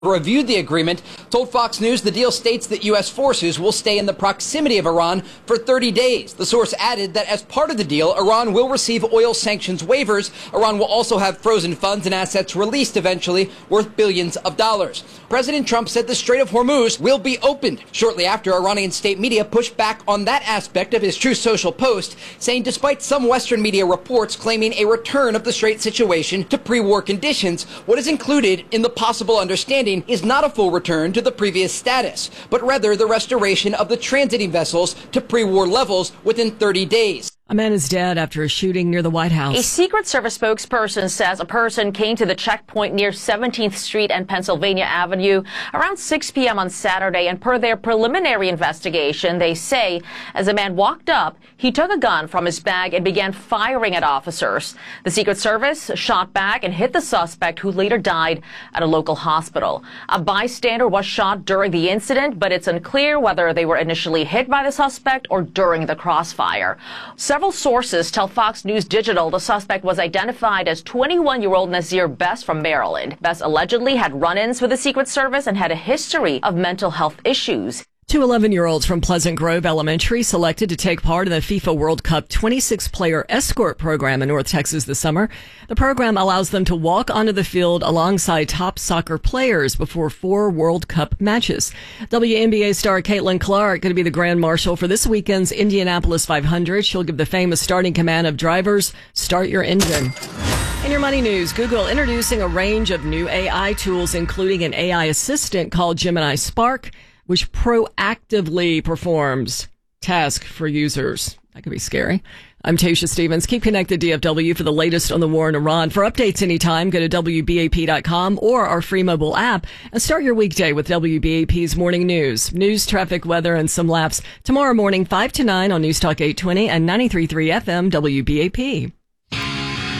reviewed the agreement, told Fox News the deal states that U.S. forces will stay in the proximity of Iran for 30 days. The source added that as part of the deal, Iran will receive oil sanctions waivers. Iran will also have frozen funds and assets released eventually worth billions of dollars. President Trump said the Strait of Hormuz will be opened. Shortly after, Iranian state media pushed back on that aspect of his Truth Social post, saying despite some Western media reports claiming a return of the Strait situation to pre-war conditions, what is included in the possible understanding is not a full return to the previous status, but rather the restoration of the transiting vessels to pre-war levels within 30 days. A man is dead after a shooting near the White House. A Secret Service spokesperson says a person came to the checkpoint near 17th Street and Pennsylvania Avenue around 6 p.m. on Saturday, and per their preliminary investigation, they say as a man walked up, he took a gun from his bag and began firing at officers. The Secret Service shot back and hit the suspect, who later died at a local hospital. A bystander was shot during the incident, but it's unclear whether they were initially hit by the suspect or during the crossfire. Several sources tell Fox News Digital the suspect was identified as 21-year-old Nazir Best from Maryland. Best allegedly had run-ins with the Secret Service and had a history of mental health issues. Two 11-year-olds from Pleasant Grove Elementary selected to take part in the FIFA World Cup 26-player escort program in North Texas this summer. The program allows them to walk onto the field alongside top soccer players before 4 World Cup matches. WNBA star Caitlin Clark going to be the Grand Marshal for this weekend's Indianapolis 500. She'll give the famous starting command of drivers, "Start your engine." In your money news, Google introducing a range of new AI tools, including an AI assistant called Gemini Spark, which proactively performs tasks for users. That could be scary. I'm Tasha Stevens. Keep connected, DFW, for the latest on the war in Iran. For updates anytime, go to WBAP.com or our free mobile app and start your weekday with WBAP's Morning News. News, traffic, weather, and some laughs tomorrow morning, 5 to 9 on News Talk 820 and 93.3 FM WBAP.